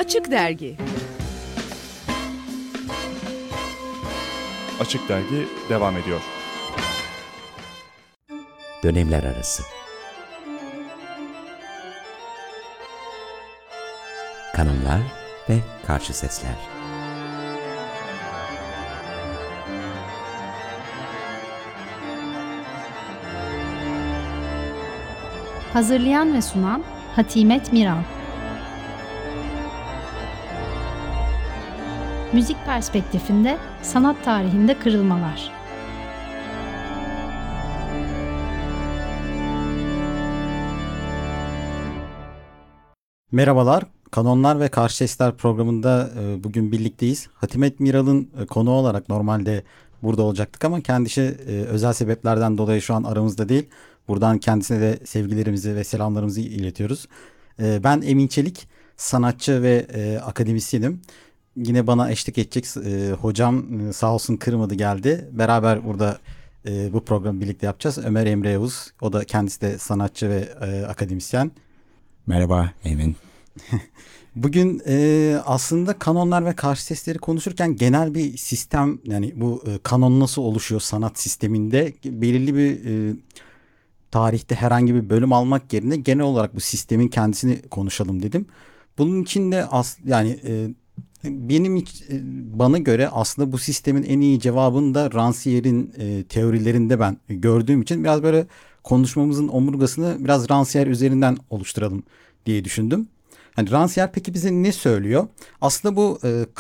Açık Dergi. Açık Dergi devam ediyor. Dönemler arası. Kanunlar ve karşı sesler. Hazırlayan ve sunan Hatimet Miran. Müzik perspektifinde sanat tarihinde kırılmalar. Merhabalar, Kanonlar ve Karşı Sesler programında bugün birlikteyiz. Hatimet Miral'ın konuğu olarak normalde burada olacaktık ama kendisi özel sebeplerden dolayı şu an aramızda değil. Buradan kendisine de sevgilerimizi ve selamlarımızı iletiyoruz. Ben Emin Çelik, sanatçı ve akademisyenim. Yine bana eşlik edecek hocam sağ olsun kırmadı geldi. Beraber burada bu programı birlikte yapacağız. Ömer Emre Yavuz, o da kendisi de sanatçı ve akademisyen. Merhaba Emin. Bugün aslında kanonlar ve karşı sesleri konuşurken genel bir sistem, yani bu kanon nasıl oluşuyor sanat sisteminde, belirli bir tarihte herhangi bir bölüm almak yerine genel olarak bu sistemin kendisini konuşalım dedim. Bunun için de bana göre aslında bu sistemin en iyi cevabını da Rancière'in teorilerinde ben gördüğüm için biraz böyle konuşmamızın omurgasını biraz Rancière üzerinden oluşturalım diye düşündüm. Hani Rancière peki bize ne söylüyor? Aslında bu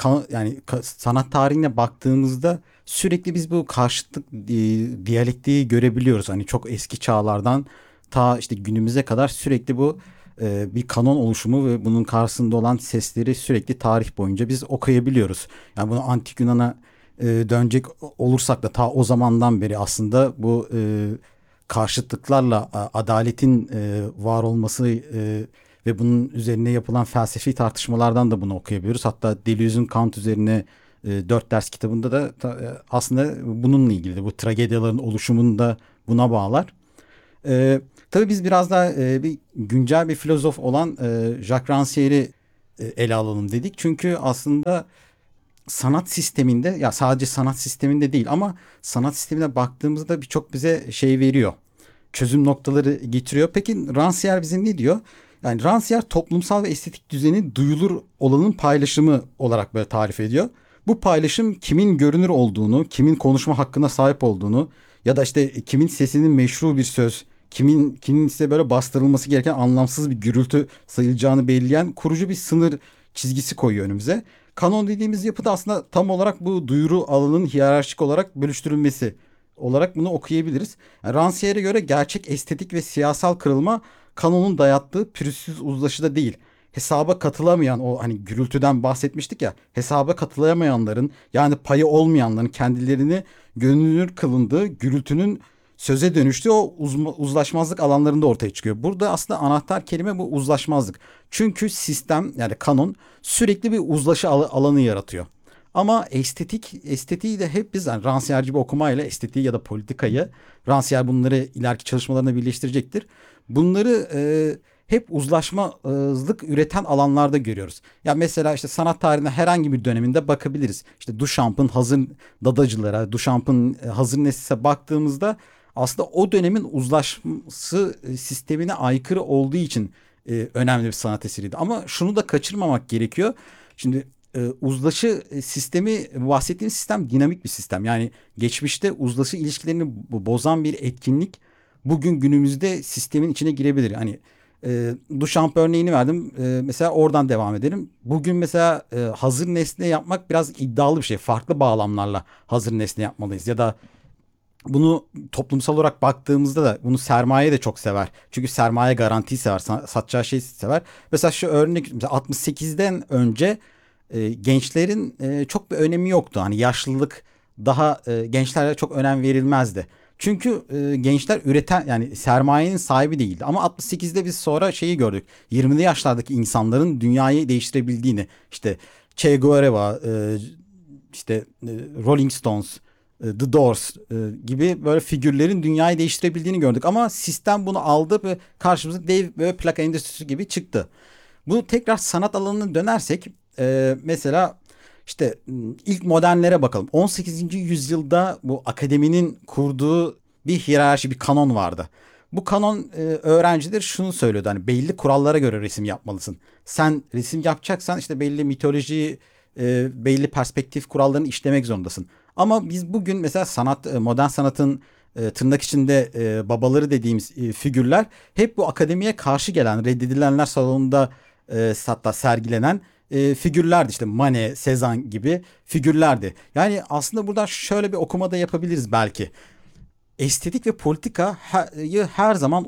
sanat tarihine baktığımızda sürekli biz bu karşıtlık diyalektiği görebiliyoruz. Hani çok eski çağlardan ta işte günümüze kadar sürekli bu bir kanon oluşumu ve bunun karşısında olan sesleri sürekli tarih boyunca biz okuyabiliyoruz. Yani bunu Antik Yunan'a dönecek olursak da ta o zamandan beri aslında bu karşıtlıklarla adaletin var olması ve bunun üzerine yapılan felsefi tartışmalardan da bunu okuyabiliyoruz. Hatta Deleuze'ün Kant üzerine 4 ders kitabında da aslında bununla ilgili, bu tragedyaların oluşumunu da buna bağlar. Tabii biz biraz daha bir güncel bir filozof olan Jacques Rancière'i ele alalım dedik. Çünkü aslında sanat sisteminde, ya sadece sanat sisteminde değil ama sanat sistemine baktığımızda birçok bize şey veriyor. Çözüm noktaları getiriyor. Peki Rancière bize ne diyor? Yani Rancière toplumsal ve estetik düzeni duyulur olanın paylaşımı olarak böyle tarif ediyor. Bu paylaşım kimin görünür olduğunu, kimin konuşma hakkına sahip olduğunu ya da işte kimin sesinin meşru bir söz, kimin ise böyle bastırılması gereken anlamsız bir gürültü sayılacağını belirleyen kurucu bir sınır çizgisi koyuyor önümüze. Kanon dediğimiz yapıda aslında tam olarak bu duyuru alanının hiyerarşik olarak bölüştürülmesi olarak bunu okuyabiliriz. Yani Rancière'e göre gerçek estetik ve siyasal kırılma kanonun dayattığı pürüzsüz uzlaşıda değil. Hesaba katılamayan, o hani gürültüden bahsetmiştik ya, hesaba katılamayanların, yani payı olmayanların kendilerini görünür kılındığı gürültünün söze dönüştüğü o uzlaşmazlık alanlarında ortaya çıkıyor. Burada aslında anahtar kelime bu uzlaşmazlık. Çünkü sistem, yani kanon sürekli bir uzlaşı alanı yaratıyor. Ama estetiği de hep biz, yani Rancière'ci bir okumayla estetiği ya da politikayı, Rancière bunları ileriki çalışmalarına birleştirecektir. Bunları hep uzlaşmazlık üreten alanlarda görüyoruz. Ya mesela işte sanat tarihine herhangi bir döneminde bakabiliriz. İşte Duchamp'ın hazır dadacılara, Duchamp'ın hazır Neslis'e baktığımızda aslında o dönemin uzlaşması sistemine aykırı olduğu için önemli bir sanat eseriydi. Ama şunu da kaçırmamak gerekiyor. Şimdi uzlaşı sistemi, bahsettiğimiz sistem dinamik bir sistem. Yani geçmişte uzlaşı ilişkilerini bozan bir etkinlik bugün günümüzde sistemin içine girebilir. Hani Duchamp örneğini verdim. Mesela oradan devam edelim. Bugün mesela hazır nesne yapmak biraz iddialı bir şey. Farklı bağlamlarla hazır nesne yapmalıyız. Ya da bunu toplumsal olarak baktığımızda da bunu sermaye de çok sever. Çünkü sermaye garantiyi sever. Satacağı şeyi sever. Mesela şu örnek, mesela 68'den önce gençlerin çok bir önemi yoktu. Hani yaşlılık daha gençlere çok önem verilmezdi. Çünkü gençler üreten, yani sermayenin sahibi değildi. Ama 68'de biz sonra şeyi gördük. 20'li yaşlardaki insanların dünyayı değiştirebildiğini. İşte Che Guevara, Rolling Stones, The Doors gibi böyle figürlerin dünyayı değiştirebildiğini gördük. Ama sistem bunu aldı ve karşımıza dev böyle plaka endüstrisi gibi çıktı. Bu tekrar sanat alanına dönersek mesela işte ilk modernlere bakalım. 18. yüzyılda bu akademinin kurduğu bir hiyerarşi, bir kanon vardı. Bu kanon öğrenciler şunu söylüyordu, hani belli kurallara göre resim yapmalısın. Sen resim yapacaksan işte belli mitoloji, belli perspektif kurallarını işlemek zorundasın. Ama biz bugün mesela modern sanatın tırnak içinde babaları dediğimiz figürler hep bu akademiye karşı gelen, reddedilenler salonunda hatta sergilenen figürlerdi. İşte Manet, Cézanne gibi figürlerdi. Yani aslında burada şöyle bir okuma da yapabiliriz belki. Estetik ve politikayı her zaman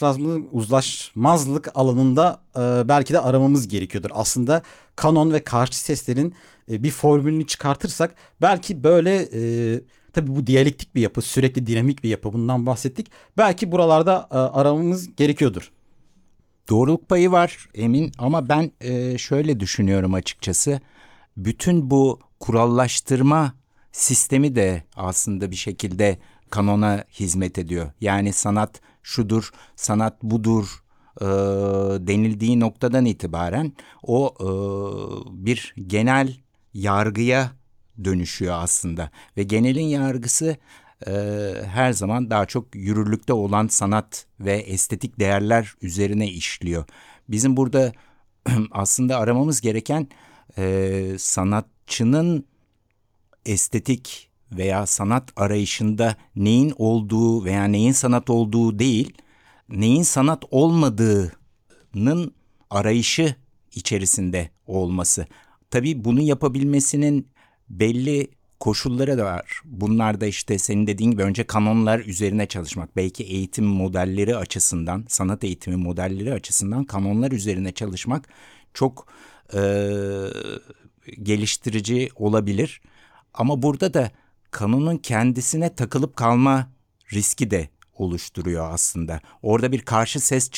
uzlaşmazlık alanında belki de aramamız gerekiyordur. Aslında kanon ve karşı seslerin bir formülünü çıkartırsak belki böyle tabii bu diyalektik bir yapı, sürekli dinamik bir yapı, bundan bahsettik. Belki buralarda aramamız gerekiyordur. Doğruluk payı var Emin, ama ben şöyle düşünüyorum açıkçası. Bütün bu kurallaştırma sistemi de aslında bir şekilde kanona hizmet ediyor. Yani sanat şudur, sanat budur denildiği noktadan itibaren o bir genel yargıya dönüşüyor aslında. Ve genelin yargısı her zaman daha çok yürürlükte olan sanat ve estetik değerler üzerine işliyor. Bizim burada aslında aramamız gereken sanatçının estetik veya sanat arayışında neyin olduğu veya neyin sanat olduğu değil, neyin sanat olmadığının arayışı içerisinde olması. Tabii bunu yapabilmesinin belli koşulları da var. Bunlar da işte senin dediğin gibi önce kanonlar üzerine çalışmak. Belki eğitim modelleri açısından, sanat eğitimi modelleri açısından kanonlar üzerine çalışmak çok geliştirici olabilir. Ama burada da kanonun kendisine takılıp kalma riski de oluşturuyor aslında. Orada bir karşı ses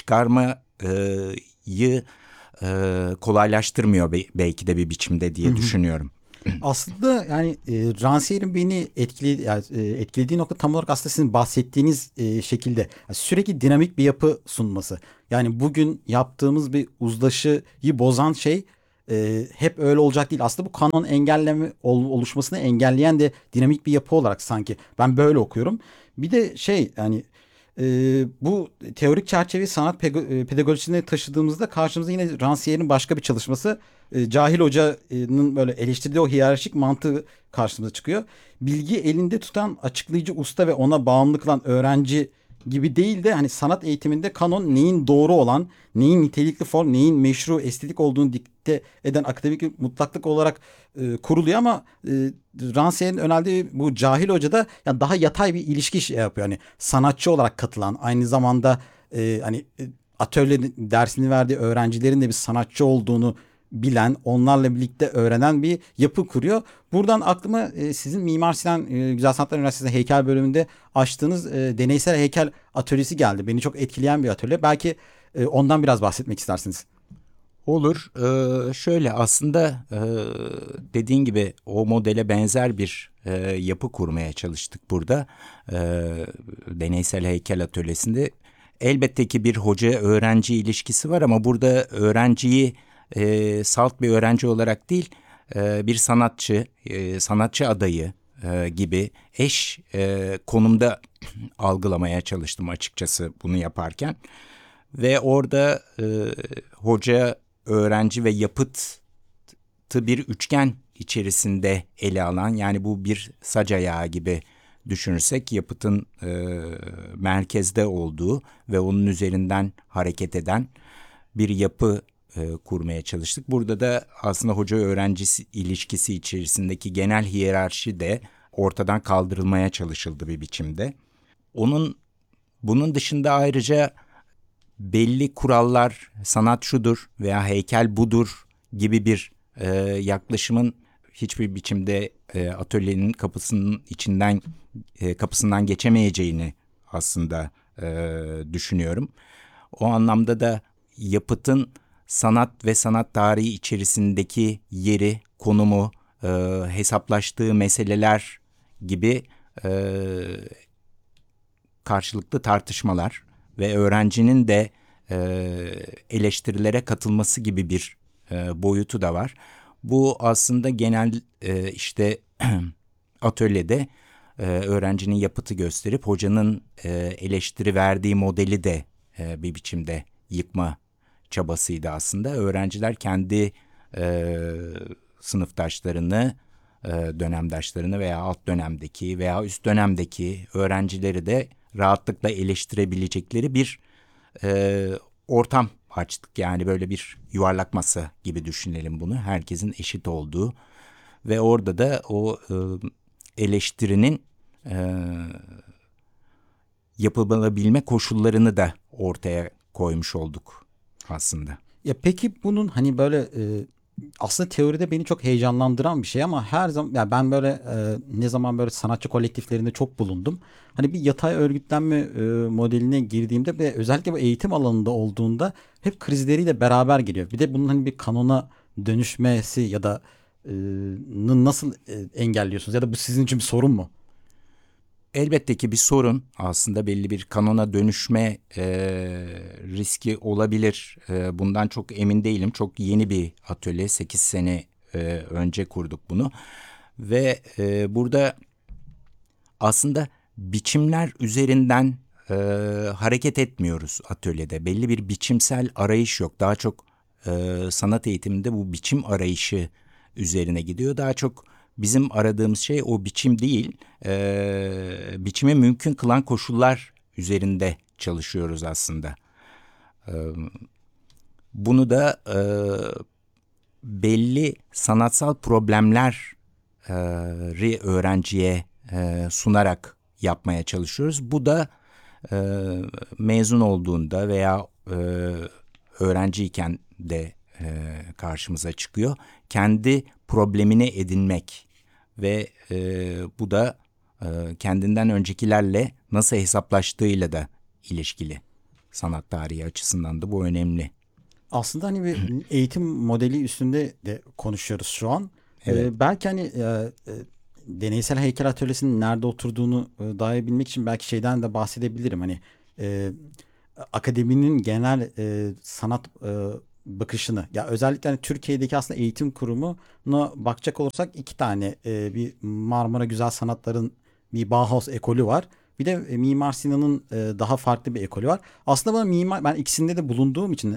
çıkarmayı kolaylaştırmıyor belki de bir biçimde diye düşünüyorum. Aslında yani Rancière'in beni etkilediği nokta tam olarak aslında sizin bahsettiğiniz şekilde yani sürekli dinamik bir yapı sunması. Yani bugün yaptığımız bir uzlaşıyı bozan şey hep öyle olacak değil. Aslında bu kanon oluşmasını engelleyen de dinamik bir yapı olarak sanki ben böyle okuyorum. Bir de yani bu teorik çerçeveyi sanat pedagojisine taşıdığımızda karşımıza yine Rancière'in başka bir çalışması, Cahil Hoca'nın böyle eleştirdiği o hiyerarşik mantığı karşımıza çıkıyor. Bilgi elinde tutan açıklayıcı usta ve ona bağımlı kılan öğrenci gibi değil de hani sanat eğitiminde kanon neyin doğru olan, neyin nitelikli form, neyin meşru estetik olduğunu dikte eden akademik bir mutlaklık olarak kuruluyor ama Rancière'in önerdiği bu Cahil Hoca da yani daha yatay bir ilişki yapıyor. Yani sanatçı olarak katılan, aynı zamanda atölye dersini verdiği öğrencilerin de bir sanatçı olduğunu bilen, onlarla birlikte öğrenen bir yapı kuruyor. Buradan aklıma sizin Mimar Sinan Güzel Sanatlar Üniversitesi'nde heykel bölümünde açtığınız deneysel heykel atölyesi geldi. Beni çok etkileyen bir atölye. Belki ondan biraz bahsetmek istersiniz. Olur. Şöyle aslında dediğin gibi o modele benzer bir yapı kurmaya çalıştık burada. Deneysel heykel atölyesinde. Elbette ki bir hoca-öğrenci ilişkisi var ama burada öğrenciyi salt bir öğrenci olarak değil, bir sanatçı, sanatçı adayı gibi eş konumda algılamaya çalıştım açıkçası bunu yaparken. Ve orada hoca, öğrenci ve yapıtı bir üçgen içerisinde ele alan, yani bu bir sac ayağı gibi düşünürsek yapıtın merkezde olduğu ve onun üzerinden hareket eden bir yapı kurmaya çalıştık. Burada da aslında hoca-öğrencisi ilişkisi içerisindeki genel hiyerarşi de ortadan kaldırılmaya çalışıldı bir biçimde. Bunun dışında ayrıca belli kurallar, sanat şudur veya heykel budur gibi bir yaklaşımın hiçbir biçimde atölyenin kapısından geçemeyeceğini aslında düşünüyorum. O anlamda da yapıtın sanat ve sanat tarihi içerisindeki yeri, konumu, hesaplaştığı meseleler gibi karşılıklı tartışmalar ve öğrencinin de eleştirilere katılması gibi bir boyutu da var. Bu aslında genel işte atölyede öğrencinin yapıtı gösterip hocanın eleştiri verdiği modeli de bir biçimde yıkma çabasıydı aslında. Öğrenciler kendi sınıftaşlarını, dönemdaşlarını veya alt dönemdeki veya üst dönemdeki öğrencileri de rahatlıkla eleştirebilecekleri bir ortam açtık. Yani böyle bir yuvarlak masa gibi düşünelim bunu. Herkesin eşit olduğu ve orada da o eleştirinin yapılabilme koşullarını da ortaya koymuş olduk aslında. Ya peki bunun hani böyle aslında teoride beni çok heyecanlandıran bir şey ama her zaman ya ben böyle ne zaman böyle sanatçı kolektiflerinde çok bulundum. Hani bir yatay örgütlenme modeline girdiğimde ve özellikle bu eğitim alanında olduğunda hep krizleriyle beraber geliyor. Bir de bunun hani bir kanona dönüşmesi ya da nasıl engelliyorsunuz ya da bu sizin için bir sorun mu? Elbette ki bir sorun, aslında belli bir kanona dönüşme riski olabilir. Bundan çok emin değilim. Çok yeni bir atölye, 8 sene önce kurduk bunu. Ve burada aslında biçimler üzerinden hareket etmiyoruz atölyede. Belli bir biçimsel arayış yok. Daha çok sanat eğitiminde bu biçim arayışı üzerine gidiyor. Daha çok bizim aradığımız şey o biçim değil, biçimi mümkün kılan koşullar üzerinde çalışıyoruz aslında. Bunu da belli sanatsal problemleri öğrenciye sunarak yapmaya çalışıyoruz. Bu da mezun olduğunda veya öğrenciyken de karşımıza çıkıyor. Kendi problemini edinmek ve bu da kendinden öncekilerle nasıl hesaplaştığıyla da ilişkili. Sanat tarihi açısından da bu önemli. Aslında hani bir eğitim modeli üstünde de konuşuyoruz şu an. Evet. Belki hani deneysel heykel atölyesinin nerede oturduğunu daha iyi bilmek için belki şeyden de bahsedebilirim. Hani akademinin genel sanat bakışını ya özellikle hani Türkiye'deki aslında eğitim kurumuna bakacak olursak iki tane bir Marmara Güzel Sanatlar'ın bir Bauhaus ekolü var. Bir de Mimar Sinan'ın daha farklı bir ekolü var. Aslında ben ikisinde de bulunduğum için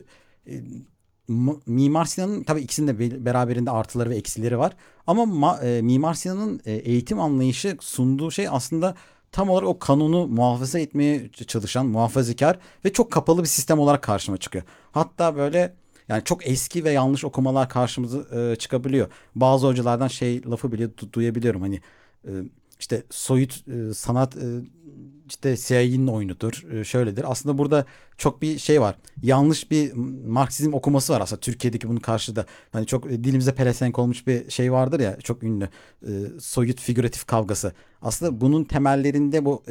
Mimar Sinan'ın tabii ikisinin de beraberinde artıları ve eksileri var. Ama Mimar Sinan'ın eğitim anlayışı sunduğu şey aslında tam olarak o kanunu muhafaza etmeye çalışan muhafazakar ve çok kapalı bir sistem olarak karşıma çıkıyor. Hatta böyle yani çok eski ve yanlış okumalar karşımıza çıkabiliyor. Bazı hocalardan şey lafı bile duyabiliyorum hani işte soyut sanat işte CIA'nin oyunudur şöyledir. Aslında burada çok bir şey var. Yanlış bir Marksizm okuması var aslında Türkiye'deki bunun karşıda. Hani çok dilimize pelesenk olmuş bir şey vardır ya çok ünlü soyut figüratif kavgası. Aslında bunun temellerinde bu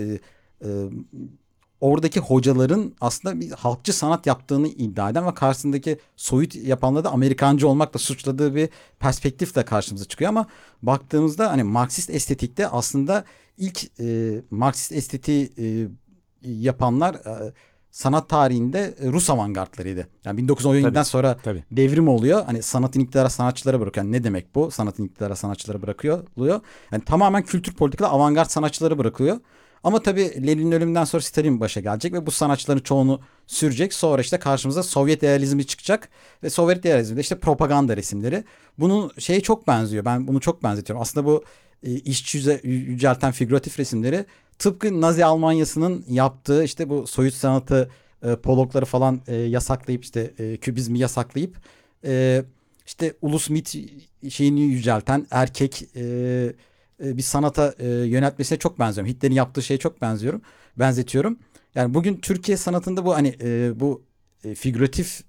oradaki hocaların aslında bir halkçı sanat yaptığını iddia eden ve karşısındaki soyut yapanları da Amerikancı olmakla suçladığı bir perspektif de karşımıza çıkıyor ama baktığımızda hani Marksist estetikte aslında ilk Marksist estetiği yapanlar sanat tarihinde Rus avantgardlarıydı. Yani 1917'den sonra tabii. devrim oluyor. Hani sanatın iktidara sanatçılara bırakıyor. Yani ne demek bu? Sanatın iktidara sanatçılara bırakıyor. Yani tamamen kültür politikada avantgard sanatçılara bırakılıyor. Ama tabii Lenin'in ölümünden sonra Stalin başa gelecek ve bu sanatçıların çoğunu sürecek. Sonra işte karşımıza Sovyet realizmi çıkacak ve Sovyet realizmde işte propaganda resimleri. Bunun şeye çok benziyor. Ben bunu çok benzetiyorum. Aslında bu işçi yücelten figüratif resimleri tıpkı Nazi Almanyası'nın yaptığı işte bu soyut sanatı polokları falan yasaklayıp işte kübizmi yasaklayıp işte ulus mit şeyini yücelten erkek bir sanata yöneltmesine çok benziyorum. Hitler'in yaptığı şeye çok benzetiyorum. Yani bugün Türkiye sanatında bu hani bu figüratif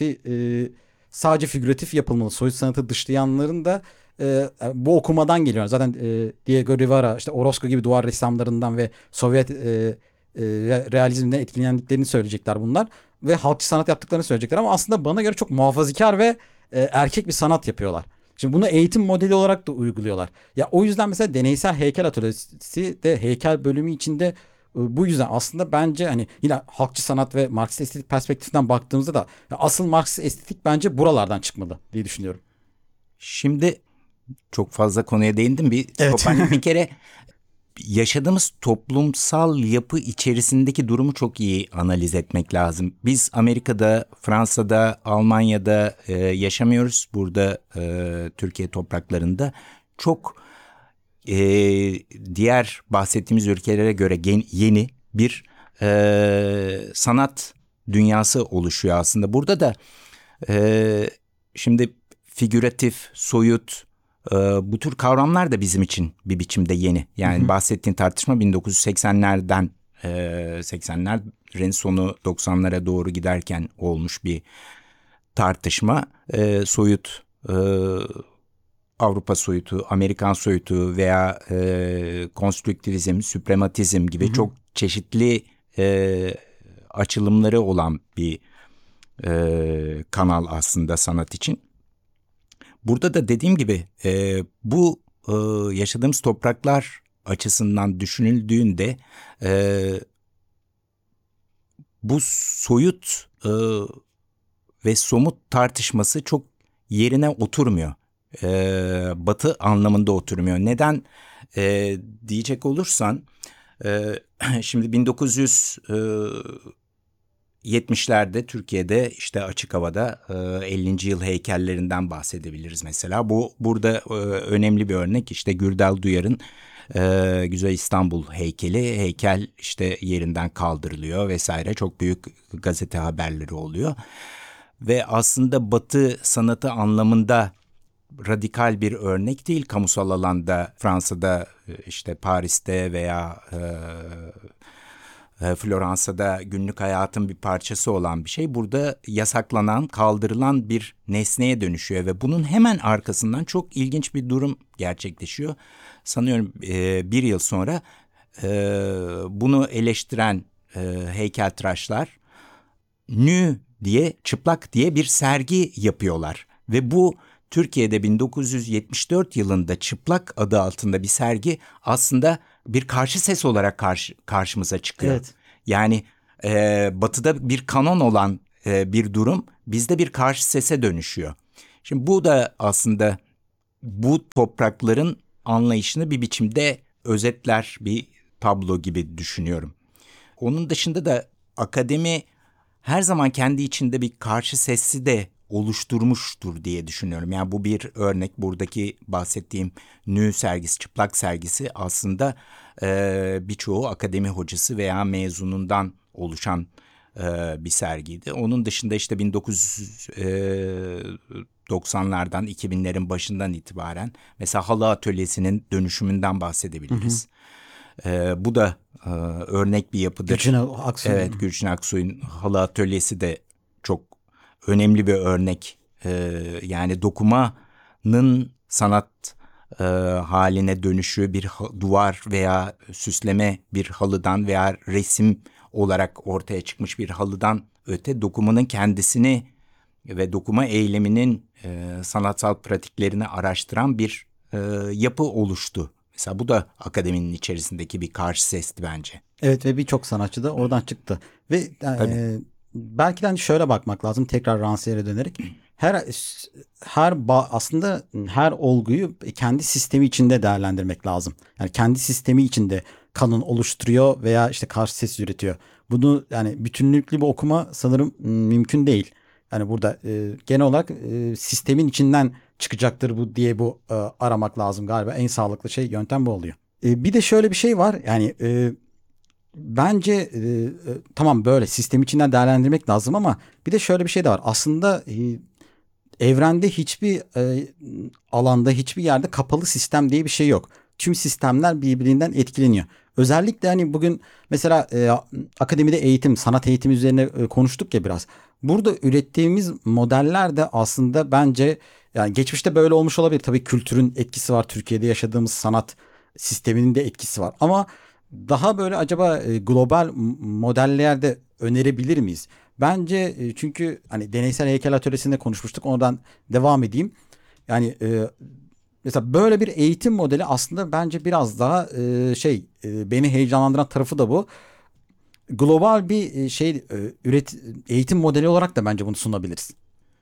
sadece figüratif yapılmalı soyut sanatı dışlayanların da bu okumadan geliyor. Zaten Diego Rivera, işte Orozco gibi duvar ressamlarından ve Sovyet realizmden etkilendiklerini söyleyecekler bunlar. Ve halkçı sanat yaptıklarını söyleyecekler ama aslında bana göre çok muhafazakar ve erkek bir sanat yapıyorlar. Şimdi bunu eğitim modeli olarak da uyguluyorlar. Ya o yüzden mesela deneysel heykel atölyesi de heykel bölümü içinde Bu yüzden aslında bence hani yine halkçı sanat ve Marksist estetik perspektifinden baktığımızda da asıl Marksist estetik bence buralardan çıkmalı diye düşünüyorum. Şimdi çok fazla konuya değindim. Bir Evet. toparlayayım. Bir kere yaşadığımız toplumsal yapı içerisindeki durumu çok iyi analiz etmek lazım. Biz Amerika'da, Fransa'da, Almanya'da yaşamıyoruz. Burada Türkiye topraklarında çok diğer bahsettiğimiz ülkelere göre yeni bir sanat dünyası oluşuyor aslında. Burada da şimdi figüratif, soyut, bu tür kavramlar da bizim için bir biçimde yeni. Yani bahsettiğin tartışma 1980'lerden 80'lerin sonu 90'lara doğru giderken olmuş bir tartışma. Soyut, Avrupa soyutu, Amerikan soyutu veya konstrüktivizm, süprematizm gibi çok çeşitli açılımları olan bir kanal aslında sanat için. Burada da dediğim gibi bu yaşadığımız topraklar açısından düşünüldüğünde bu soyut ve somut tartışması çok yerine oturmuyor. Batı anlamında oturmuyor. Neden diyecek olursan şimdi 1970'lerde Türkiye'de işte açık havada 50. yıl heykellerinden bahsedebiliriz mesela. Bu burada önemli bir örnek. İşte Gürdal Duyar'ın Güzel İstanbul heykeli. Heykel işte yerinden kaldırılıyor vesaire. Çok büyük gazete haberleri oluyor. Ve aslında Batı sanatı anlamında radikal bir örnek değil. Kamusal alanda Fransa'da işte Paris'te veya Floransa'da günlük hayatın bir parçası olan bir şey burada yasaklanan, kaldırılan bir nesneye dönüşüyor ve bunun hemen arkasından çok ilginç bir durum gerçekleşiyor. Sanıyorum bir yıl sonra bunu eleştiren heykeltıraşlar nü diye, çıplak diye bir sergi yapıyorlar ve bu Türkiye'de 1974 yılında Çıplak adı altında bir sergi aslında bir karşı ses olarak karşımıza çıkıyor. Evet. Yani Batı'da bir kanon olan bir durum bizde bir karşı sese dönüşüyor. Şimdi bu da aslında bu toprakların anlayışını bir biçimde özetler bir tablo gibi düşünüyorum. Onun dışında da akademi her zaman kendi içinde bir karşı sesi de oluşturmuştur diye düşünüyorum. Yani bu bir örnek, buradaki bahsettiğim nü sergisi, çıplak sergisi aslında birçoğu akademi hocası veya mezunundan oluşan bir sergiydi. Onun dışında işte 1990'lardan 2000'lerin başından itibaren mesela halı atölyesinin dönüşümünden bahsedebiliriz. Bu da örnek bir yapıdır. Gülçin Aksoy. Evet, Gülçin Aksoy'un halı atölyesi de çok önemli bir örnek. Yani dokumanın sanat haline dönüşü bir duvar veya süsleme bir halıdan veya resim olarak ortaya çıkmış bir halıdan öte dokumanın kendisini ve dokuma eyleminin sanatsal pratiklerini araştıran bir yapı oluştu. Mesela bu da akademinin içerisindeki bir karşı sesti bence. Evet ve birçok sanatçı da oradan çıktı. Ve belki de hani şöyle bakmak lazım tekrar Rancière'e dönerek. Aslında her olguyu kendi sistemi içinde değerlendirmek lazım. Yani kendi sistemi içinde kanun oluşturuyor veya işte karşı ses üretiyor. Bunu yani bütünlüklü bir okuma sanırım mümkün değil. Yani burada genel olarak sistemin içinden çıkacaktır bu diye aramak lazım galiba. En sağlıklı yöntem bu oluyor. Bir de şöyle bir şey var. Yani bence tamam böyle sistem içinden değerlendirmek lazım ama bir de şöyle bir şey de var. Aslında evrende hiçbir alanda, hiçbir yerde kapalı sistem diye bir şey yok. Tüm sistemler birbirinden etkileniyor. Özellikle hani bugün mesela akademide eğitim, sanat eğitimi üzerine konuştuk ya biraz. Burada ürettiğimiz modeller de aslında bence yani geçmişte böyle olmuş olabilir. Tabii kültürün etkisi var. Türkiye'de yaşadığımız sanat sisteminin de etkisi var. Ama daha böyle acaba global modellerde önerebilir miyiz? Bence çünkü hani deneysel heykel atölyesinde konuşmuştuk. Oradan devam edeyim. Yani mesela böyle bir eğitim modeli aslında bence biraz daha beni heyecanlandıran tarafı da bu. Global bir eğitim modeli olarak da bence bunu sunabiliriz.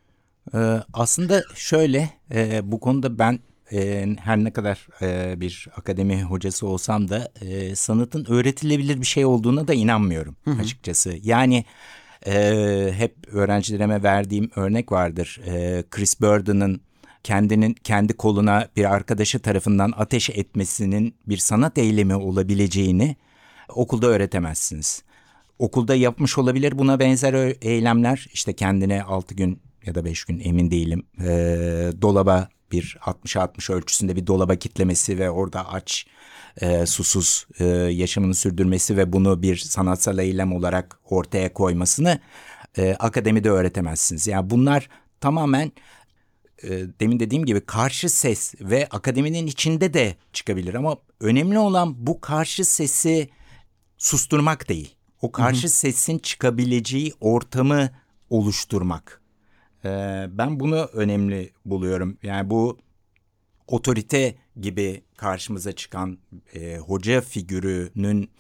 Aslında şöyle, bu konuda ben her ne kadar bir akademi hocası olsam da sanatın öğretilebilir bir şey olduğuna da inanmıyorum açıkçası. Yani hep öğrencilerime verdiğim örnek vardır. Chris Burden'ın kendi koluna bir arkadaşı tarafından ateş etmesinin bir sanat eylemi olabileceğini okulda öğretemezsiniz. Okulda yapmış olabilir buna benzer eylemler. İşte kendine 6 gün ya da 5 gün emin değilim. Dolaba bir 60'a 60 ölçüsünde bir dolaba kitlemesi ve orada aç, susuz yaşamını sürdürmesi ve bunu bir sanatsal eylem olarak ortaya koymasını akademide öğretemezsiniz. Yani bunlar tamamen demin dediğim gibi karşı ses ve akademinin içinde de çıkabilir. Ama önemli olan bu karşı sesi susturmak değil. O karşı sesin çıkabileceği ortamı oluşturmak. Ben bunu önemli buluyorum. Yani bu otorite gibi karşımıza çıkan hoca figürünün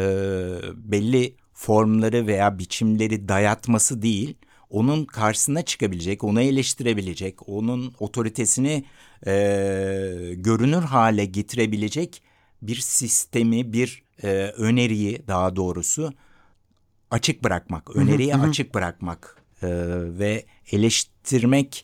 belli formları veya biçimleri dayatması değil, onun karşısına çıkabilecek, onu eleştirebilecek, onun otoritesini görünür hale getirebilecek bir sistemi, bir öneriyi daha doğrusu açık bırakmak, öneriyi açık bırakmak ve eleştirmek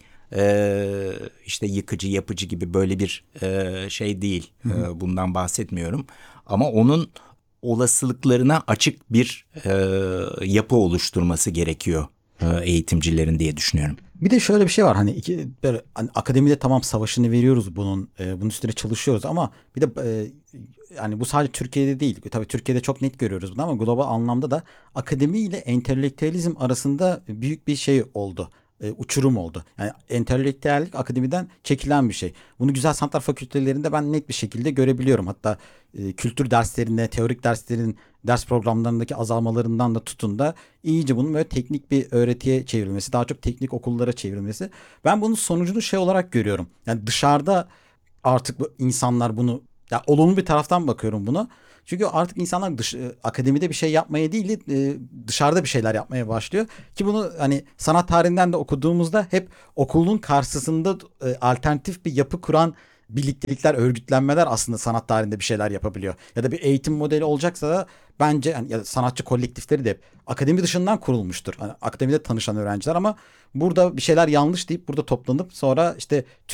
işte yıkıcı, yapıcı gibi böyle bir şey değil. Bundan bahsetmiyorum. Ama onun olasılıklarına açık bir yapı oluşturması gerekiyor eğitimcilerin diye düşünüyorum. Bir de şöyle bir şey var, hani hani akademide tamam savaşını veriyoruz bunun üstüne çalışıyoruz ama bir de yani bu sadece Türkiye'de değil. Tabii Türkiye'de çok net görüyoruz bunu ama global anlamda da akademi ile entelektüelizm arasında büyük bir şey oldu. Uçurum oldu. Yani entelektüellik akademiden çekilen bir şey. Bunu güzel sanatlar fakültelerinde ben net bir şekilde görebiliyorum. Hatta kültür derslerinde, teorik derslerin ders programlarındaki azalmalarından da tutun da iyice bunun böyle teknik bir öğretiye çevrilmesi, daha çok teknik okullara çevrilmesi. Ben bunun sonucunu şey olarak görüyorum. Yani dışarıda artık bu insanlar bunu, ya olumlu bir taraftan bakıyorum bunu. Çünkü artık insanlar akademide bir şey yapmaya değil dışarıda bir şeyler yapmaya başlıyor. Ki bunu hani sanat tarihinden de okuduğumuzda hep okulun karşısında alternatif bir yapı kuran birliktelikler, örgütlenmeler aslında sanat tarihinde bir şeyler yapabiliyor. Ya da bir eğitim modeli olacaksa da bence hani, ya da sanatçı kolektifleri de hep akademi dışından kurulmuştur. Hani akademide tanışan öğrenciler ama burada bir şeyler yanlış deyip burada toplanıp sonra işte